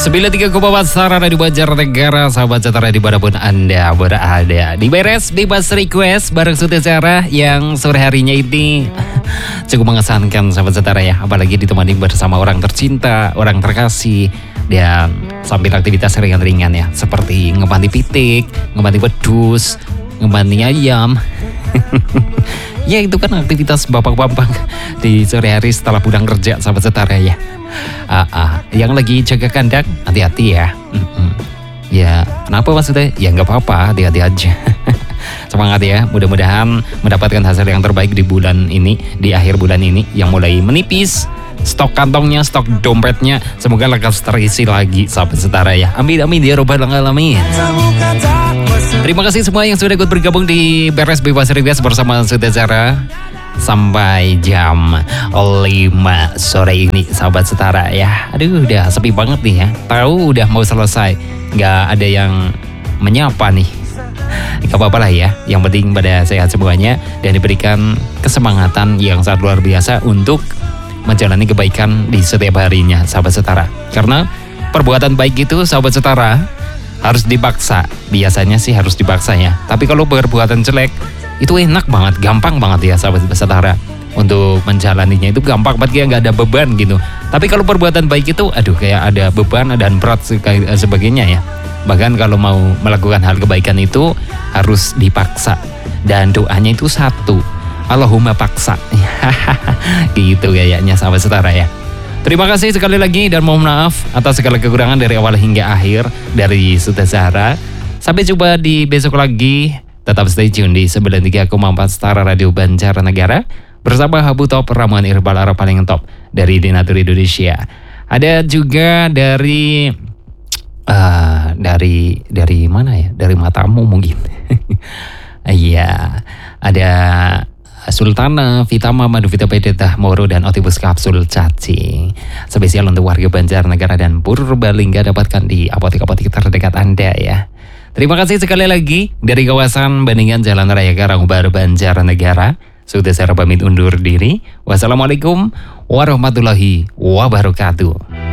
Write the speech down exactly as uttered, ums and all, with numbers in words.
sembilan puluh tiga koma empat Sarana di Banjarnegara, sahabat setara dimanapun Anda berada. Di Beres Bebas Request bareng Sutesara yang sore harinya ini cukup mengesankan, sahabat setara ya. Apalagi ditemani bersama orang tercinta, orang terkasih, dan sambil aktivitas ringan-ringan ya, seperti ngebanti pitik, ngebanti wedus, ngebanti ayam. Ya itu kan aktivitas bapak-bapak di sore hari setelah pulang kerja, sahabat setara ya. Ah, ah. Yang lagi jaga kandang, hati-hati ya. Mm-mm. Ya kenapa maksudnya? Ya nggak apa-apa, hati-hati aja. Semangat ya, mudah-mudahan mendapatkan hasil yang terbaik di bulan ini, di akhir bulan ini yang mulai menipis. Stok kantongnya, stok dompetnya semoga lekas terisi lagi, sahabat setara ya. Amin amin ya robbal alamin. Terima kasih semua yang sudah ikut bergabung di Beres Bebas Request bersama Sutesara sampai jam lima sore ini, sahabat setara ya. Aduh udah sepi banget nih ya. Tahu udah mau selesai, nggak ada yang menyapa nih. Gak apa-apa lah ya. Yang penting pada sehat semuanya dan diberikan kesemangatan yang sangat luar biasa untuk menjalani kebaikan di setiap harinya, sahabat setara. Karena perbuatan baik itu, sahabat setara, harus dipaksa. Biasanya sih harus dipaksa ya. Tapi kalau perbuatan jelek itu enak banget, gampang banget ya, sahabat setara. Untuk menjalaninya itu gampang banget, kayak nggak ada beban gitu. Tapi kalau perbuatan baik itu, aduh kayak ada beban dan berat sebagainya ya. Bahkan kalau mau melakukan hal kebaikan itu harus dipaksa. Dan doanya itu satu, Allahumma paksa. Gitu kayaknya, sahabat setara ya. Terima kasih sekali lagi dan mohon maaf atas segala kekurangan dari awal hingga akhir dari Sutesara. Sampai jumpa di besok lagi. Tetap stay tune di sembilan puluh tiga koma empat Star Radio Banjarnegara bersama Habu Top Ramuan Irbal Arab paling top dari Denatur Indonesia. Ada juga dari uh, dari dari mana ya? Dari matamu mungkin. Iya, ada Sultana, Vitama, Maduvita Pedeta, Moro, dan Otibus Kapsul Cacing. Spesial untuk warga Banjarnegara dan Purbalingga, dapatkan di apotek-apotek terdekat Anda ya. Terima kasih sekali lagi dari kawasan Bandingan Jalan Raya Karangbaru Banjarnegara. Sutesara pamit undur diri. Wassalamualaikum warahmatullahi wabarakatuh.